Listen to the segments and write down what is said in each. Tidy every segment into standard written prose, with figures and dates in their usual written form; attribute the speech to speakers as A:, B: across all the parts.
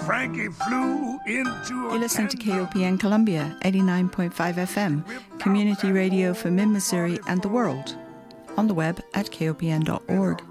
A: Frankie flew into
B: You're listening to KOPN Columbia, 89.5 FM, community radio for mid-Missouri and the world. On the web at kopn.org.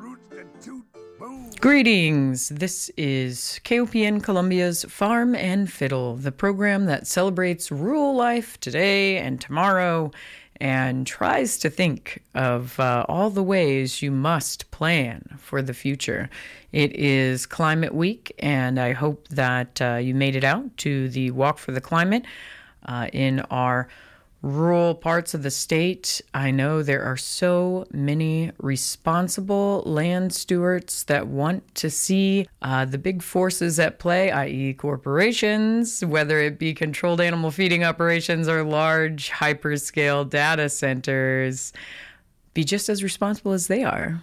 C: Greetings. This is KOPN Columbia's Farm and Fiddle, the program that celebrates rural life today and tomorrow and tries to think of all the ways you must plan for the future. It is Climate Week, and I hope that you made it out to the Walk for the Climate in our rural parts of the state. I know there are so many responsible land stewards that want to see the big forces at play, i.e. corporations, whether it be controlled animal feeding operations or large hyperscale data centers, be just as responsible as they are.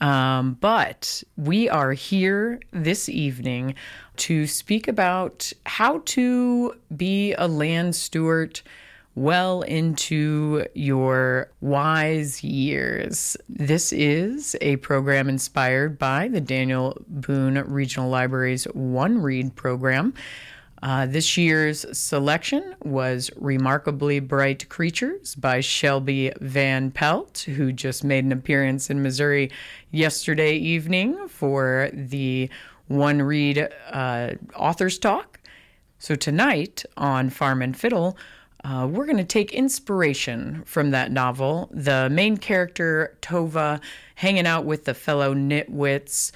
C: But we are here this evening to speak about how to be a land steward well into your wise years. This is a program inspired by the Daniel Boone Regional Library's One Read program. This year's selection was Remarkably Bright Creatures by Shelby Van Pelt, who just made an appearance in Missouri yesterday evening for the One Read Authors Talk. So tonight on Farm and Fiddle, we're going to take inspiration from that novel. The main character, Tova, hanging out with the fellow nitwits,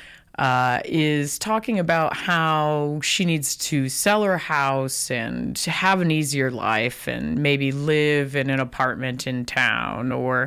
C: is talking about how she needs to sell her house and have an easier life and maybe live in an apartment in town or,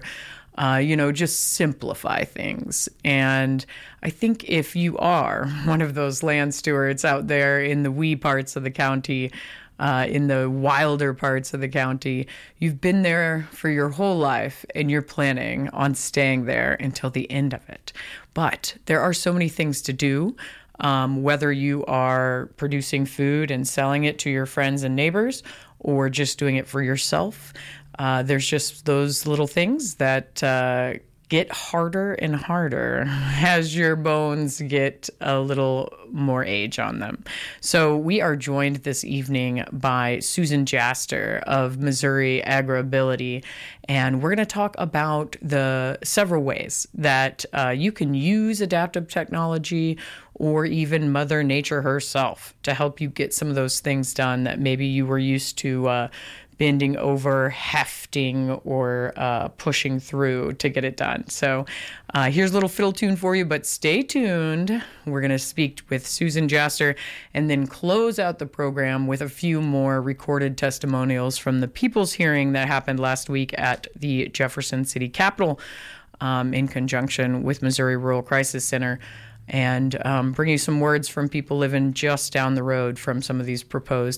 C: just simplify things. And I think if you are one of those land stewards out there in the wee parts of the county, in the wilder parts of the county, you've been there for your whole life and you're planning on staying there until the end of it. But there are so many things to do, whether you are producing food and selling it to your friends and neighbors or just doing it for yourself. There's just those little things that get harder and harder as your bones get a little more age on them. So we are joined this evening by Susan Jaster of Missouri Agribility, and we're going to talk about the several ways that you can use adaptive technology or even Mother Nature herself to help you get some of those things done that maybe you were used to bending over, hefting, or pushing through to get it done. So here's a little fiddle tune for you, but stay tuned. We're going to speak with Susan Jaster and then close out the program with a few more recorded testimonials from the People's Hearing that happened last week at the Jefferson City Capitol in conjunction with Missouri Rural Crisis Center, and bring you some words from people living just down the road from some of these proposed